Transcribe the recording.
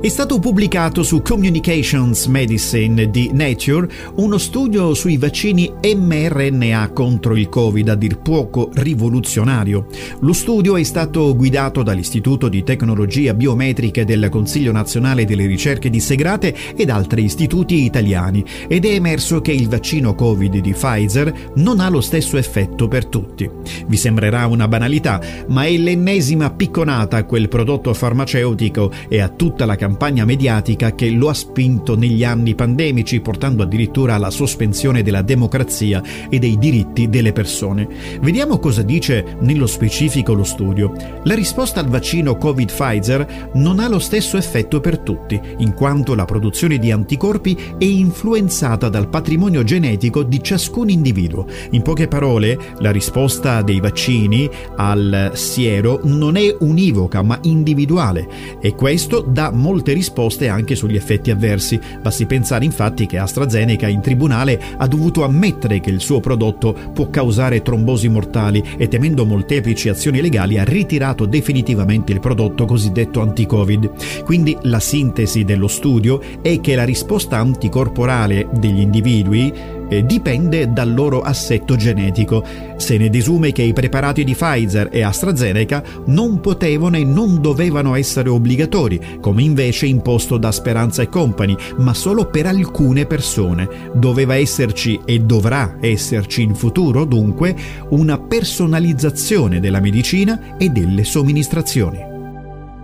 È stato pubblicato su Communications Medicine di Nature uno studio sui vaccini mRNA contro il Covid, a dir poco rivoluzionario. Lo studio è stato guidato dall'Istituto di Tecnologia Biometriche del Consiglio Nazionale delle Ricerche di Segrate ed altri istituti italiani, ed è emerso che il vaccino Covid di Pfizer non ha lo stesso effetto per tutti. Vi sembrerà una banalità, ma è l'ennesima picconata a quel prodotto farmaceutico e a tutta la campagna mediatica che lo ha spinto negli anni pandemici, portando addirittura alla sospensione della democrazia e dei diritti delle persone. Vediamo cosa dice nello specifico lo studio. La risposta al vaccino Covid Pfizer non ha lo stesso effetto per tutti, in quanto la produzione di anticorpi è influenzata dal patrimonio genetico di ciascun individuo. In poche parole, la risposta dei vaccini al siero non è univoca ma individuale, e questo dà molte risposte anche sugli effetti avversi. Basti pensare infatti che AstraZeneca in tribunale ha dovuto ammettere che il suo prodotto può causare trombosi mortali e, temendo molteplici azioni legali, ha ritirato definitivamente il prodotto cosiddetto anti-Covid. Quindi la sintesi dello studio è che la risposta anticorporale degli individui dipende dal loro assetto genetico. Se ne desume che i preparati di Pfizer e AstraZeneca non potevano e non dovevano essere obbligatori, come invece imposto da Speranza e Company, ma solo per alcune persone. Doveva esserci e dovrà esserci in futuro, dunque, una personalizzazione della medicina e delle somministrazioni.